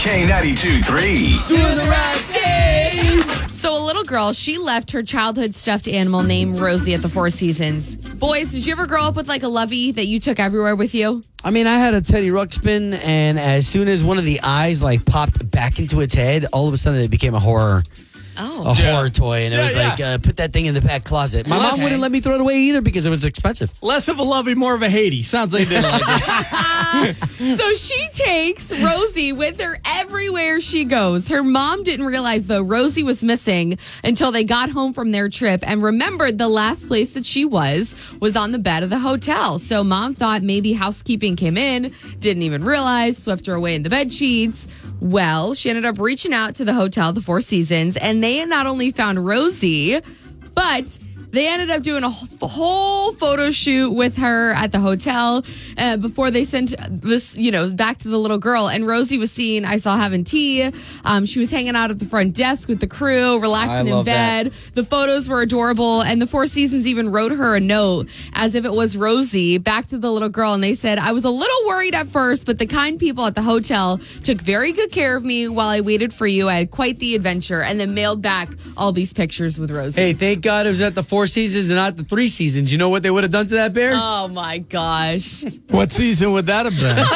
K92-3. Doing the right thing. So a little girl, she left her childhood stuffed animal named Rosie at the Four Seasons. Boys, did you ever grow up with like a lovey that you took everywhere with you? I mean, I had a Teddy Ruxpin, and as soon as one of the eyes like popped back into its head, all of a sudden it became a horror toy, and it was like, put that thing in the back closet. My mom wouldn't let me throw it away either because it was expensive. Less of a lovey, more of a hatey. Sounds like they like it. So she takes Rosie with her everywhere she goes. Her mom didn't realize, though, Rosie was missing until they got home from their trip and remembered the last place that she was on the bed of the hotel. So mom thought maybe housekeeping came in, didn't even realize, swept her away in the bed sheets. Well, she ended up reaching out to the hotel, the Four Seasons, and they not only found Rosie, but they ended up doing a whole photo shoot with her at the hotel before they sent this, back to the little girl. And Rosie was seen, I saw, having tea. She was hanging out at the front desk with the crew, relaxing in bed. That. The photos were adorable. And the Four Seasons even wrote her a note as if it was Rosie back to the little girl. And they said, I was a little worried at first, but the kind people at the hotel took very good care of me while I waited for you. I had quite the adventure. And then mailed back all these pictures with Rosie. Hey, thank God it was at the Four Seasons and not the Three Seasons. You know what they would have done to that bear? Oh, my gosh. What season would that have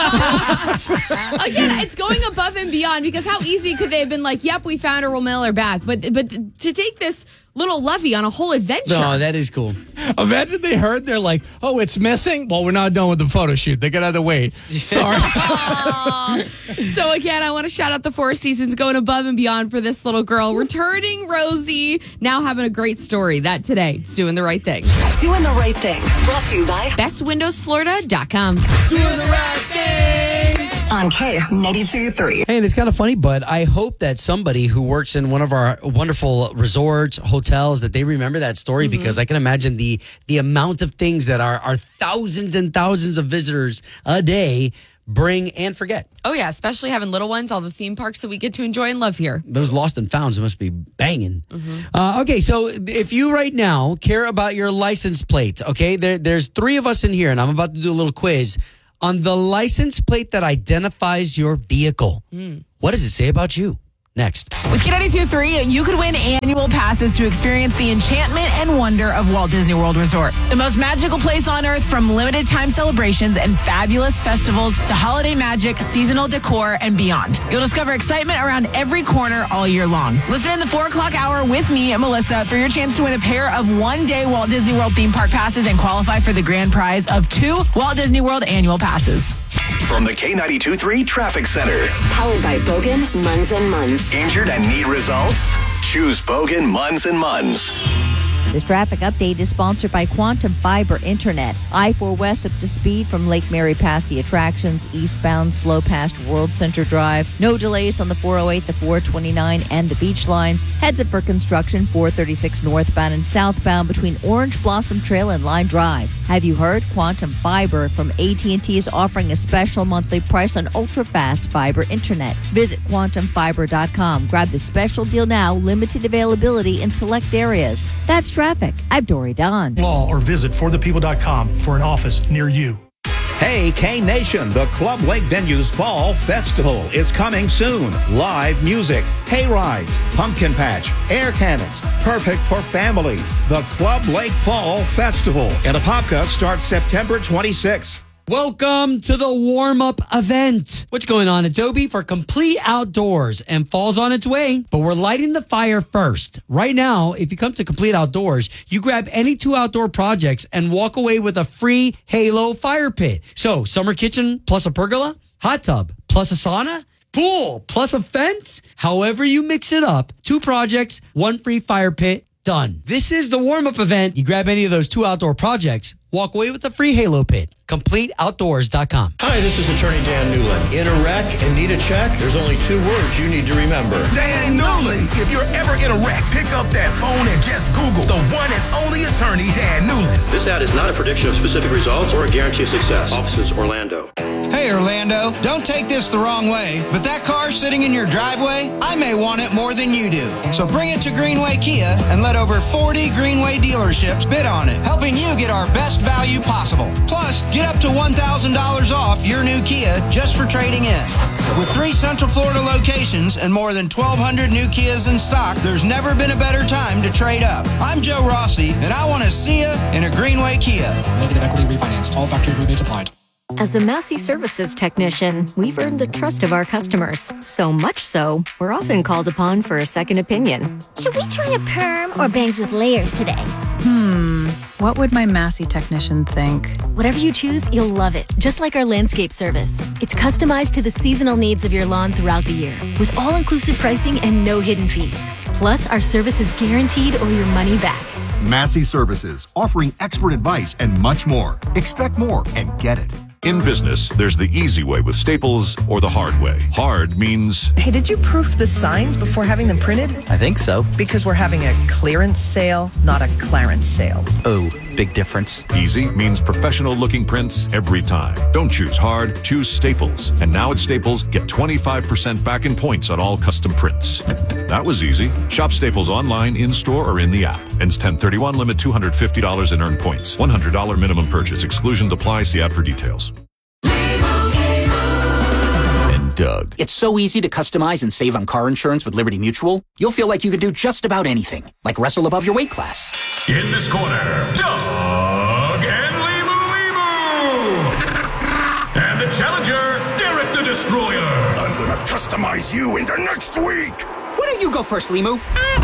been? Again, it's going above and beyond because how easy could they have been like, yep, we found her, we'll mail her back. But to take this little lovey on a whole adventure. No, that is cool. Imagine they heard, they're like, oh, it's missing? Well, we're not done with the photo shoot. They're going to wait. Sorry. So again, I want to shout out the Four Seasons going above and beyond for this little girl. Returning Rosie, now having a great story. That today, it's doing the right thing. Doing the right thing. Brought to you by bestwindowsflorida.com. Doing the right thing. On K92-3. Hey, and it's kind of funny, but I hope that somebody who works in one of our wonderful resorts, hotels, that they remember that story because I can imagine the amount of things that our thousands and thousands of visitors a day bring and forget. Oh, yeah, especially having little ones, all the theme parks that we get to enjoy and love here. Those lost and founds must be banging. Okay, so if you right now care about your license plate, okay, there's three of us in here, and I'm about to do a little quiz on the license plate that identifies your vehicle. What does it say about you? Next. With K92-3, you could win annual passes to experience the enchantment and wonder of Walt Disney World Resort. The most magical place on earth, from limited time celebrations and fabulous festivals to holiday magic, seasonal decor, and beyond. You'll discover excitement around every corner all year long. Listen in the 4 o'clock hour with me and Melissa for your chance to win a pair of one-day Walt Disney World theme park passes and qualify for the grand prize of 2 Walt Disney World annual passes. From the K92-3 Traffic Center. Powered by Bogan, Munz & Munz. Injured and need results? Choose Bogan, Munz & Munz. This traffic update is sponsored by Quantum Fiber Internet. I-4 West up to speed from Lake Mary past the attractions, eastbound slow past World Center Drive. No delays on the 408, the 429, and the Beach Line. Heads up for construction 436 northbound and southbound between Orange Blossom Trail and Line Drive. Have you heard? Quantum Fiber from AT&T is offering a special monthly price on ultra-fast fiber internet. Visit quantumfiber.com. Grab the special deal now. Limited availability in select areas. That's traffic. I'm Dory Don. Law or visit forthepeople.com for an office near you. Hey, K-Nation, the Club Lake Venues Fall Festival is coming soon. Live music, hay rides, pumpkin patch, air cannons, perfect for families. The Club Lake Fall Festival in Apopka starts September 26th. Welcome to the warm-up event. What's going on, Adobe? For complete outdoors, and fall's on its way, but we're lighting the fire first. Right now, if you come to Complete Outdoors, you grab any 2 outdoor projects and walk away with a free Halo fire pit. So, summer kitchen plus a pergola, hot tub plus a sauna, pool plus a fence. However you mix it up, 2 projects, 1 free fire pit. Done. This is the warm-up event. You grab any of those 2 outdoor projects, walk away with a free Halo pit. CompleteOutdoors.com. Hi, this is attorney Dan Newland. In a wreck and need a check? There's only 2 words you need to remember. Dan Newland. If you're ever in a wreck, pick up that phone and just Google the one and only attorney, Dan Newland. This ad is not a prediction of specific results or a guarantee of success. Offices Orlando. Hey, Orlando, don't take this the wrong way, but that car sitting in your driveway, I may want it more than you do. So bring it to Greenway Kia and let over 40 Greenway dealerships bid on it, helping you get our best value possible. Plus, get up to $1,000 off your new Kia just for trading in. With 3 Central Florida locations and more than 1,200 new Kias in stock, there's never been a better time to trade up. I'm Joe Rossi, and I want to see you in a Greenway Kia. Negative equity refinanced. All factory rebates applied. As a Massey Services technician, we've earned the trust of our customers. So much so, we're often called upon for a second opinion. Should we try a perm or bangs with layers today? What would my Massey technician think? Whatever you choose, you'll love it. Just like our landscape service. It's customized to the seasonal needs of your lawn throughout the year, with all-inclusive pricing and no hidden fees. Plus, our service is guaranteed or your money back. Massey Services, offering expert advice and much more. Expect more and get it. In business, there's the easy way with Staples or the hard way. Hard means... Hey, did you proof the signs before having them printed? I think so. Because we're having a clearance sale, not a Clarence sale. Oh, big difference. Easy means professional-looking prints every time. Don't choose hard, choose Staples. And now at Staples, get 25% back in points on all custom prints. That was easy. Shop Staples online, in-store, or in the app. Ends 10/31, limit $250 in earned points. $100 minimum purchase. Exclusions apply. See app for details. Doug. It's so easy to customize and save on car insurance with Liberty Mutual. You'll feel like you could do just about anything, like wrestle above your weight class. In this corner, Doug and Limu. And the challenger, Derek the Destroyer. I'm gonna customize you into next week. Why don't you go first, Limu?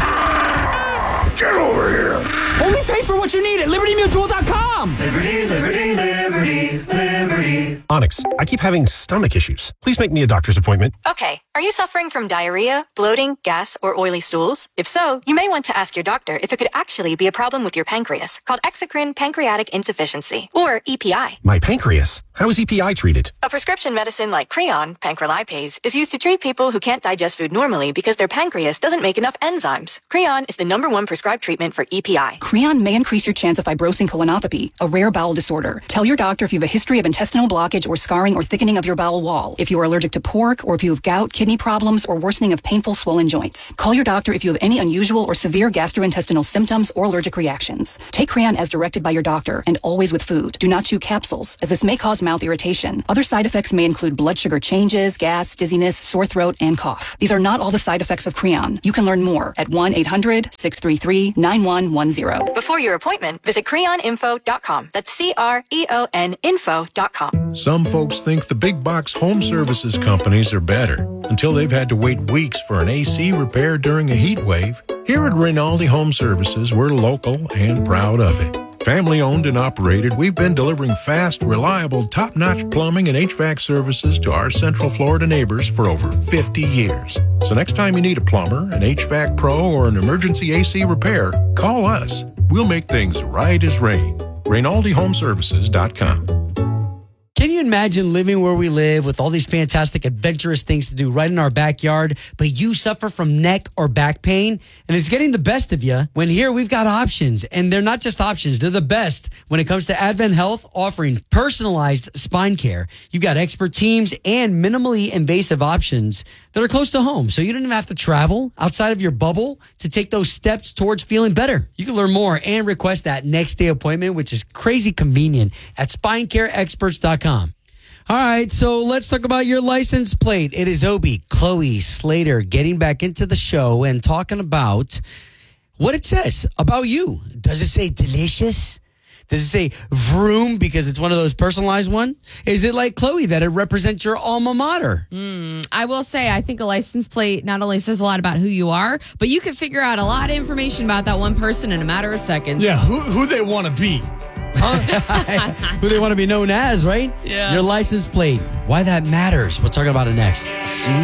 Get over here. Only pay for what you need at LibertyMutual.com. Liberty, liberty, liberty, liberty. Onyx, I keep having stomach issues. Please make me a doctor's appointment. Okay, are you suffering from diarrhea, bloating, gas, or oily stools? If so, you may want to ask your doctor if it could actually be a problem with your pancreas, called exocrine pancreatic insufficiency, or EPI. My pancreas? How is EPI treated? A prescription medicine like Creon, pancrelipase, is used to treat people who can't digest food normally because their pancreas doesn't make enough enzymes. Creon is the #1 prescribed treatment for EPI. Creon may increase your chance of fibrosing colonopathy, a rare bowel disorder. Tell your doctor if you have a history of intestinal blockage or scarring or thickening of your bowel wall, if you are allergic to pork, or if you have gout, kidney problems, or worsening of painful swollen joints. Call your doctor if you have any unusual or severe gastrointestinal symptoms or allergic reactions. Take Creon as directed by your doctor, and always with food. Do not chew capsules, as this may cause mouth irritation. Other side effects may include blood sugar changes, gas, dizziness, sore throat, and cough. These are not all the side effects of Creon. You can learn more at 1-800-633-9110. Before your appointment, visit creoninfo.com. That's CREON info.com. Some folks think the big box home services companies are better until they've had to wait weeks for an AC repair during a heat wave. Here at Rinaldi Home Services, we're local and proud of it. Family owned and operated, we've been delivering fast, reliable, top-notch plumbing and HVAC services to our Central Florida neighbors for over 50 years. So next time you need a plumber, an HVAC pro, or an emergency AC repair, call us. We'll make things right as rain. RinaldiHomeservices.com. Can you imagine living where we live with all these fantastic adventurous things to do right in our backyard, but you suffer from neck or back pain and it's getting the best of you? When here we've got options, and they're not just options, they're the best when it comes to Advent Health, offering personalized spine care. You've got expert teams and minimally invasive options that are close to home, so you don't even have to travel outside of your bubble to take those steps towards feeling better. You can learn more and request that next day appointment, which is crazy convenient, at spinecareexperts.com. All right, so let's talk about your license plate. It is Obi, Chloe Slater, getting back into the show and talking about what it says about you. Does it say delicious? Does it say vroom because it's one of those personalized ones? Is it like Chloe that it represents your alma mater? I will say, I think a license plate not only says a lot about who you are, but you can figure out a lot of information about that one person in a matter of seconds. Yeah, who they want to be. Who they want to be known as, right? Yeah. Your license plate. Why that matters. We'll talk about it next.